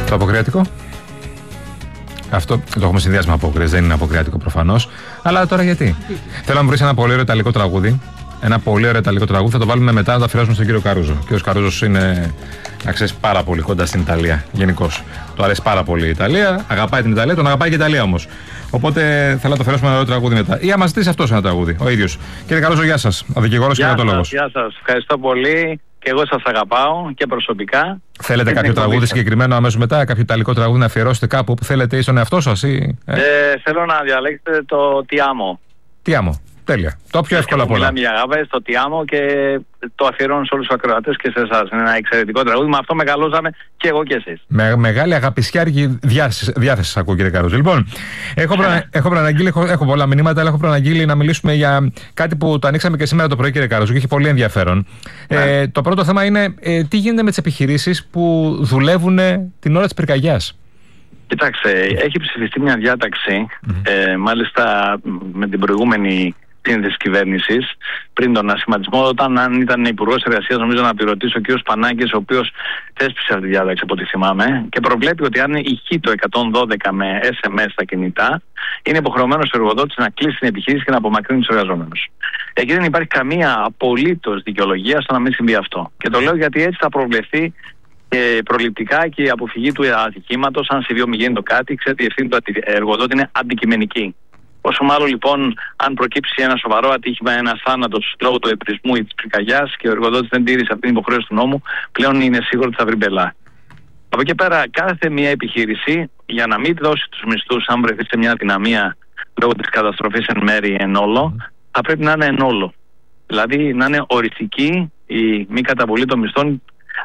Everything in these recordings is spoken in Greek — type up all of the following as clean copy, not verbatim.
Το αποκριατικό. Αυτό το έχουμε συνδυάσει με απόκριες, δεν είναι αποκριατικό προφανώς. Αλλά τώρα γιατί? Θέλω να μου βρεις ένα πολύ ωραίο ιταλικό τραγούδι. Ένα πολύ ωραίο ιταλικό τραγούδι. Θα το βάλουμε μετά να το αφιερώσουμε στον κύριο Καρούζο. Ο κύριος Καρούζος είναι, να ξέρεις, πάρα πολύ κοντά στην Ιταλία γενικώς. Του αρέσει πάρα πολύ η Ιταλία, αγαπάει την Ιταλία, τον αγαπάει και η Ιταλία όμως. Οπότε θέλω να το αφιερώσουμε ένα ωραίο τραγούδι μετά. Ή να μας ζητήσει αυτός ένα τραγούδι, ο ίδιος. Κύριε Καρούζο, γεια σας. Ο δικηγόρος και γραμματολόγος. Γεια σας, ευχαριστώ πολύ. Και εγώ σας αγαπάω και προσωπικά. Θέλετε κάποιο τραγούδι συγκεκριμένο αμέσως μετά, κάποιο ιταλικό τραγούδι να αφιερώσετε κάπου που θέλετε ή στον εαυτό σας? Θέλω να διαλέξετε το Τι Άμο. Τι Άμο. Τέλεια. Το πιο εύκολο από όλα. Μιλάμε για αγάπη, στο Τι Άμο και το αφιερώνω σε όλους τους ακροατές και σε εσάς. Είναι ένα εξαιρετικό τραγούδι. Με αυτό μεγαλώσαμε και εγώ και εσείς. Με μεγάλη αγαπησιάρικη διάθεση ακούω, κύριε Καρούζο. Λοιπόν, έχω προαναγγείλει, έχω πολλά μηνύματα, αλλά έχω προαναγγείλει να μιλήσουμε για κάτι που το ανοίξαμε και σήμερα το πρωί, κύριε Καρούζο, και έχει πολύ ενδιαφέρον. Το πρώτο θέμα είναι τι γίνεται με τις επιχειρήσεις που δουλεύουν την ώρα της πυρκαγιάς. Κοιτάξτε, έχει ψηφιστεί μια διάταξη, μάλιστα με την προηγούμενη σύνθεση κυβέρνησης, πριν τον ασχηματισμό, όταν ήταν υπουργός εργασίας, νομίζω να πληρωτήσει ο κ. Πανάκης, ο οποίος θέσπισε αυτή τη διάταξη από ό,τι θυμάμαι, και προβλέπει ότι αν ηχεί το 112 με SMS στα κινητά, είναι υποχρεωμένος ο εργοδότης να κλείσει την επιχείρηση και να απομακρύνει τους εργαζόμενους. Εκεί δεν υπάρχει καμία απολύτως δικαιολογία στο να μην συμβεί αυτό. Και το λέω γιατί έτσι θα προβλεφθεί προληπτικά και η αποφυγή του ατυχήματος. Αν συμβεί ομιγέννητο κάτι, ξέρετε, η ευθύνη του εργοδότη είναι αντικειμενική. Όσο μάλλον λοιπόν, αν προκύψει ένα σοβαρό ατύχημα, ένα θάνατο λόγω του επρισμού ή τη πυρκαγιάς και ο εργοδότης δεν τήρησε αυτή την υποχρέωση του νόμου, πλέον είναι σίγουρο ότι θα βρει μπελά. Από εκεί πέρα, κάθε μια επιχείρηση, για να μην δώσει τους μισθούς, αν βρεθεί σε μια αδυναμία λόγω της καταστροφής εν μέρη εν όλο, θα πρέπει να είναι εν όλο. Δηλαδή να είναι οριστική η μη καταβολή των μισθών,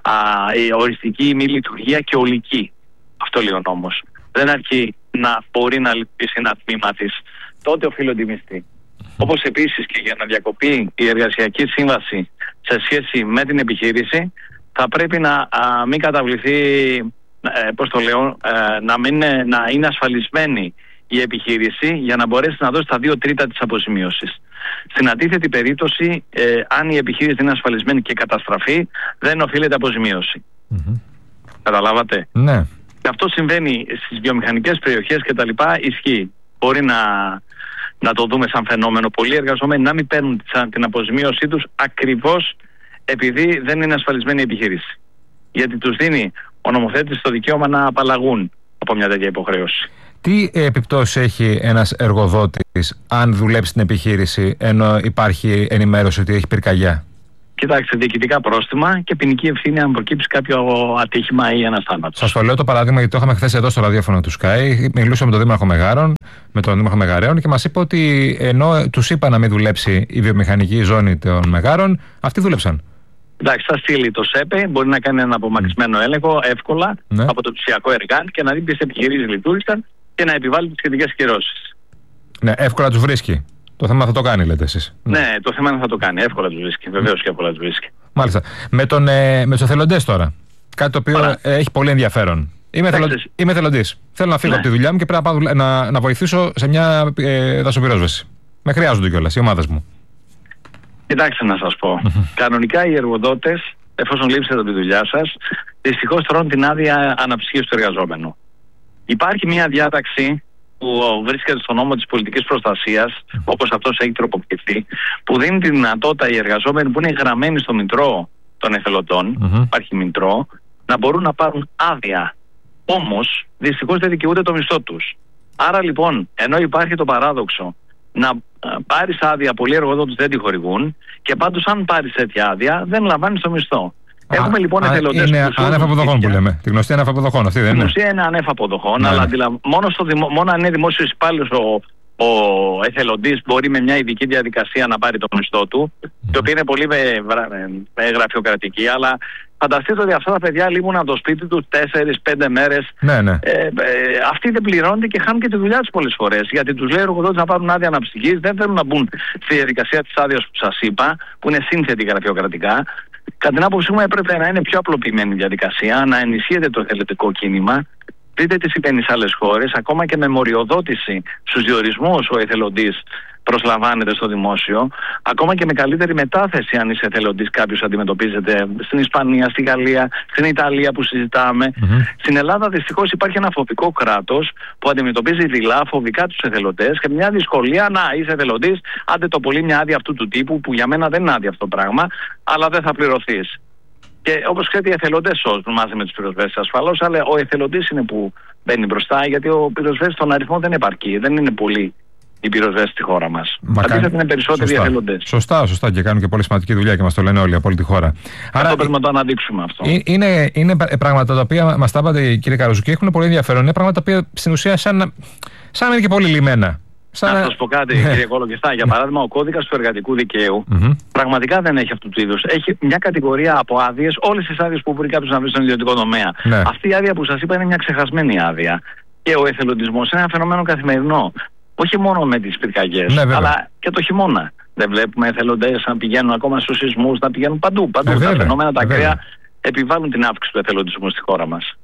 η οριστική η μη λειτουργία και ολική. Αυτό λέει ο νόμος. Δεν αρκεί να μπορεί να λειτουργήσει ένα τμήμα της. Τότε οφείλονται οι μισθοί. Όπως επίσης και για να διακοπεί η εργασιακή σύμβαση σε σχέση με την επιχείρηση, θα πρέπει να μην καταβληθεί, να είναι ασφαλισμένη η επιχείρηση για να μπορέσει να δώσει τα 2/3 της αποζημίωσης. Στην αντίθετη περίπτωση, αν η επιχείρηση είναι ασφαλισμένη και καταστραφεί, δεν οφείλεται αποζημίωση. Καταλάβατε? Ναι. Και αυτό συμβαίνει στις βιομηχανικές περιοχές και τα λοιπά, ισχύει. Μπορεί να το δούμε σαν φαινόμενο. Πολλοί εργαζόμενοι να μην παίρνουν την αποζημίωσή τους ακριβώς επειδή δεν είναι ασφαλισμένη η επιχείρηση. Γιατί τους δίνει ο νομοθέτης το δικαίωμα να απαλλαγούν από μια τέτοια υποχρέωση. Τι επιπτώσεις έχει ένας εργοδότης αν δουλέψει στην επιχείρηση ενώ υπάρχει ενημέρωση ότι έχει πυρκαγιά? Κοιτάξτε, διοικητικά πρόστιμα και ποινική ευθύνη αν προκύψει κάποιο ατύχημα ή ένα θάνατο. Σας το λέω το παράδειγμα γιατί το είχαμε χθες εδώ στο ραδιόφωνο του Sky. Μιλούσαμε με τον Δήμαρχο Μεγάρων, με τον Δήμαρχο Μεγαρέων, και μας είπε ότι ενώ τους είπα να μην δουλέψει η βιομηχανική ζώνη των Μεγάρων, αυτοί δούλεψαν. Εντάξει, θα στείλει το ΣΕΠΕ, μπορεί να κάνει ένα απομακρυσμένο έλεγχο εύκολα από το ψηφιακό εργάν και να δει ποιες επιχειρήσεις λειτουργήσαν και να επιβάλλει τις σχετικές κυρώσεις. Ναι, εύκολα τους βρίσκει. Το θέμα θα το κάνει, λέτε εσείς. Ναι, το θέμα είναι θα το κάνει. Εύκολα τους βρίσκει. Βεβαίως και εύκολα τους βρίσκει. Μάλιστα. Με τους εθελοντές τώρα. Κάτι το οποίο έχει πολύ ενδιαφέρον. Είμαι εθελοντής. Θέλω να φύγω από τη δουλειά μου και πρέπει να βοηθήσω σε μια δασοπυρόσβεση. Με χρειάζονται κιόλας οι ομάδες μου. Κοιτάξτε να σας πω. Κανονικά οι εργοδότες, εφόσον λείψετε από τη δουλειά σας, δυστυχώς τρώνε την άδεια αναψυχής του εργαζόμενου. Υπάρχει μια διάταξη που βρίσκεται στο νόμο της πολιτικής προστασίας, όπως αυτός έχει τροποποιηθεί, που δίνει τη δυνατότητα οι εργαζόμενοι που είναι γραμμένοι στο μητρό των εθελοντών, υπάρχει μητρό, να μπορούν να πάρουν άδεια. Όμως, δυστυχώς δεν δικαιούνται το μισθό τους. Άρα λοιπόν, ενώ υπάρχει το παράδοξο να πάρεις άδεια, πολλοί εργοδότες δεν τη χορηγούν, και πάντως αν πάρεις τέτοια άδεια, δεν λαμβάνεις το μισθό. Έχουμε λοιπόν εθελοντές. Είναι ανέφαποδοχών που λέμε. Τη γνωστή ανέφαποδοχών αυτή δεν είναι? Στην ουσία είναι ανέφαποδοχών, αλλά μόνο αν είναι δημόσιος υπάλληλος ο εθελοντής μπορεί με μια ειδική διαδικασία να πάρει το μισθό του, η οποία είναι πολύ γραφειοκρατική, αλλά φανταστείτε ότι αυτά τα παιδιά λείπουν από το σπίτι τους 4-5 μέρες. Αυτοί δεν πληρώνονται και χάνουν και τη δουλειά τους πολλές φορές. Γιατί τους λέει ο εργοδότης να πάρουν άδεια αναψυχής, δεν θέλουν να μπουν στη διαδικασία της άδειας που σας είπα, που είναι σύνθετη γραφειοκρατικά. Κατά την άποψή μου έπρεπε να είναι πιο απλοποιημένη η διαδικασία, να ενισχύεται το εθελοντικό κίνημα. Δείτε τι συμβαίνει σε άλλες χώρες, ακόμα και με μοριοδότηση στους διορισμούς ο εθελοντής προσλαμβάνεται στο δημόσιο. Ακόμα και με καλύτερη μετάθεση, αν είσαι εθελοντής, κάποιος αντιμετωπίζεται στην Ισπανία, στη Γαλλία, στην Ιταλία που συζητάμε. Στην Ελλάδα δυστυχώς υπάρχει ένα φοβικό κράτος που αντιμετωπίζει δειλά, φοβικά τους εθελοντές και μια δυσκολία να είσαι εθελοντής, άντε το πολύ μια άδεια αυτού του τύπου, που για μένα δεν είναι άδεια αυτό το πράγμα, αλλά δεν θα πληρωθείς. Και όπως ξέρετε, οι εθελοντές σώζουν μαζί με τους πυροσβέστες ασφαλώς, αλλά ο εθελοντής είναι που μπαίνει μπροστά, γιατί ο πυροσβέστης στον αριθμό δεν επαρκεί. Δεν είναι πολλοί οι πυροσβέστες στη χώρα μας. Αντίθετα, είναι περισσότεροι εθελοντές. Σωστά, και κάνουν και πολύ σημαντική δουλειά και μας το λένε όλοι από όλη τη χώρα. Άρα αυτό πρέπει να το αναδείξουμε αυτό. Είναι πράγματα τα οποία μας τα είπατε, κύριε Καροζού, και έχουν πολύ ενδιαφέρον. Είναι πράγματα τα οποία στην ουσία σαν να είναι και πολύ λιμένα. Να σας πω κάτι, κύριε Κολοκυθά. Για παράδειγμα, ο κώδικας του εργατικού δικαίου πραγματικά δεν έχει αυτού του είδους. Έχει μια κατηγορία από άδειες, όλες τις άδειες που μπορεί κάποιος να βρει στον ιδιωτικό τομέα. Αυτή η άδεια που σας είπα είναι μια ξεχασμένη άδεια. Και ο εθελοντισμός είναι ένα φαινόμενο καθημερινό. Όχι μόνο με τις πυρκαγιές, αλλά και το χειμώνα. Δεν βλέπουμε εθελοντές να πηγαίνουν ακόμα στους σεισμούς, να πηγαίνουν παντού. Τα φαινόμενα τα ακραία επιβάλλουν την αύξηση του εθελοντισμού στη χώρα μας.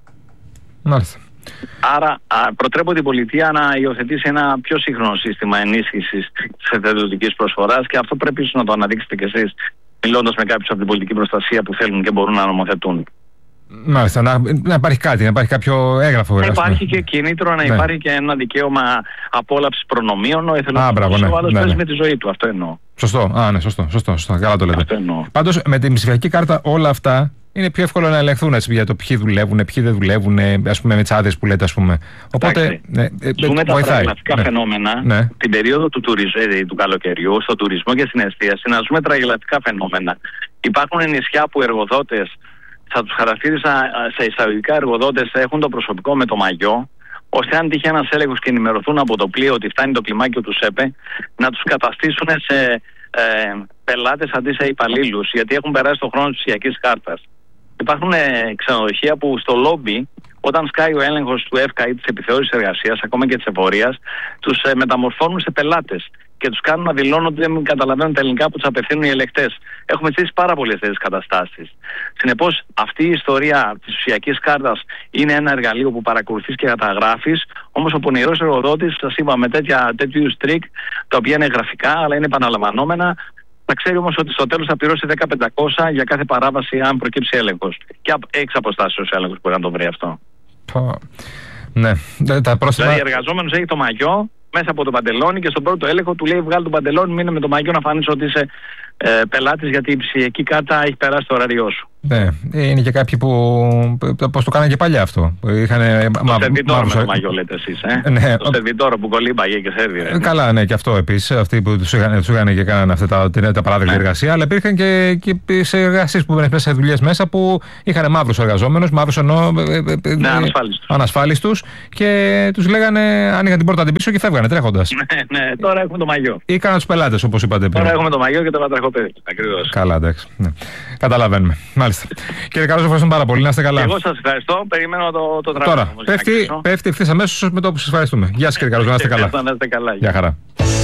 Μάλιστα. Άρα προτρέπω την πολιτεία να υιοθετήσει ένα πιο σύγχρονο σύστημα ενίσχυσης της εθελοντικής προσφοράς, και αυτό πρέπει να το αναδείξετε κι εσείς, μιλώντας με κάποιους από την πολιτική προστασία που θέλουν και μπορούν να νομοθετούν. Μάλιστα, να υπάρχει κάτι, να υπάρχει κάποιο έγγραφο. Να υπάρχει και κίνητρο, να υπάρχει και ένα δικαίωμα απόλαυσης προνομίων. Ο εθελοντικός ο άλλος παίζει με τη ζωή του. Αυτό εννοώ. Σωστό. Σωστό. Καλά το λέτε. Πάντως με την ψηφιακή κάρτα όλα αυτά είναι πιο εύκολο να ελεγχθούν, για το ποιοι δουλεύουν, ποιοι δεν δουλεύουν, ας πούμε, με τις άδειες που λέτε, ας πούμε. Οπότε ζούμε τα τραγελαφικά φαινόμενα την περίοδο του καλοκαιριού, στο τουρισμό και στην εστίαση, να ζούμε τραγελαφικά φαινόμενα. Υπάρχουν νησιά που εργοδότες, θα τους χαρακτήρισα σε εισαγωγικά εργοδότες, έχουν το προσωπικό με το μαγιό, ώστε αν τύχει ένας έλεγχος και ενημερωθούν από το πλοίο ότι φτάνει το κλιμάκιο του ΣΕΠΕ, να τους καταστήσουν σε πελάτες αντί σε υπαλλήλους, γιατί έχουν περάσει το χρόνο της ψηφιακής κάρτας. Υπάρχουν ξενοδοχεία που στο λόμπι, όταν σκάει ο έλεγχος του ΕΦΚΑ ή της επιθεώρησης εργασίας, ακόμα και της εφορίας, τους μεταμορφώνουν σε πελάτες και τους κάνουν να δηλώνουν ότι δεν καταλαβαίνουν τα ελληνικά που τους απευθύνουν οι ελεκτές. Έχουμε στήσει πάρα πολλές τέτοιες καταστάσεις. Συνεπώς, αυτή η ιστορία της ψηφιακής κάρτας είναι ένα εργαλείο που παρακολουθείς και καταγράφεις, όμως ο πονηρός εργοδότης, σας είπα, με τέτοιου τρίκ, τα οποία είναι γραφικά αλλά είναι επαναλαμβανόμενα, θα ξέρει όμως ότι στο τέλος θα πληρώσει 10.500 για κάθε παράβαση, αν προκύψει έλεγχος. Και εξ αποστάσεως ο έλεγχος μπορεί να το βρει αυτό. Ναι. Δηλαδή, εργαζόμενος έχει το μαγιό μέσα από το παντελόνι και στον πρώτο έλεγχο του λέει: βγάλει το παντελόνι, μείνε με το μαγιό να φανείς ότι είσαι πελάτης, γιατί η ψηφιακή κάρτα έχει περάσει το ωράριό σου. Ναι, είναι και κάποιοι που. Πώς το κάνανε και παλιά αυτό. Το σερβιτόρο με το μαγιό, λέτε εσείς. Ναι, το σερβιτόρο που κολύμπαγε και σέρβιρε. Καλά, ναι, και αυτό επίσης. Αυτοί που τους είχαν και κάνανε αυτά τα παράδεκτα εργασία. Αλλά υπήρχαν και σε εργασίες που μπαίνουν μέσα σε δουλειές μέσα που είχαν μαύρους εργαζόμενους, μαύρους εννοώ. Ανασφάλιστους, και τους λέγανε, άνοιγαν την πόρτα την πίσω και φεύγανε τρέχοντας. Ναι, τώρα έχουμε το μαγιό. Ή κάναν τους πελάτες, όπως είπατε πριν. Τώρα έχουμε το μαγιό και το βατραχοπέδι. Ακριβώς. Καλά, εντάξει. Καταλαβαίνουμε. Μάλιστα. Κύριε Καρόζο, ευχαριστούμε πάρα πολύ. Να είστε καλά. Εγώ σας ευχαριστώ. Περιμένω το τραγούδι. Τώρα, πέφτει ευθύς αμέσως με το που σας ευχαριστούμε. Γεια σας, κύριε Καρόζο, να είστε καλά. Να είστε καλά. Γεια χαρά.